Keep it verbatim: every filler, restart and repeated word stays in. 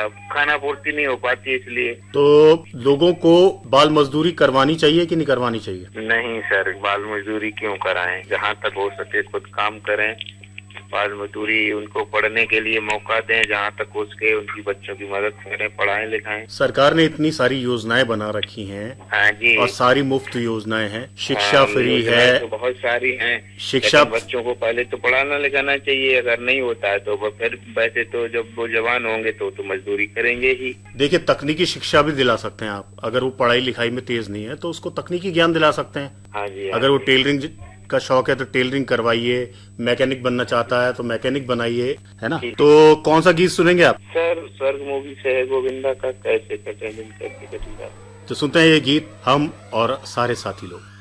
खाना पूर्ति नहीं हो पाती इसलिए। तो लोगों को बाल मजदूरी करवानी चाहिए कि नहीं करवानी चाहिए? नहीं सर, बाल मजदूरी क्यों कराएं, जहाँ तक हो सके खुद काम करें। बाल मजदूरी उनको पढ़ने के लिए मौका दें, जहाँ तक हो सके उनकी बच्चों की मदद करें, पढ़ाएं लिखाएं। सरकार ने इतनी सारी योजनाएं बना रखी हैं। हाँ जी। और सारी मुफ्त योजनाएं हैं, शिक्षा हाँ, फ्री है, तो बहुत सारी हैं। शिक्षा बच्चों को पहले तो पढ़ाना लिखाना चाहिए, अगर नहीं होता है तो फिर वैसे तो जब वो जवान होंगे तो तो मजदूरी करेंगे ही। देखिए, तकनीकी शिक्षा भी दिला सकते हैं आप। अगर वो पढ़ाई लिखाई में तेज नहीं है तो उसको तकनीकी ज्ञान दिला सकते हैं। हाँ जी। अगर वो टेलरिंग का शौक है तो टेलरिंग करवाइए, मैकेनिक बनना चाहता है तो मैकेनिक बनाइए, है ना। तो कौन सा गीत सुनेंगे आप? सर, स्वर्ग मूवी से है गोविंदा का कैसे कटे दिन कैसे कटेगा। तो सुनते हैं ये गीत हम और सारे साथी लोग।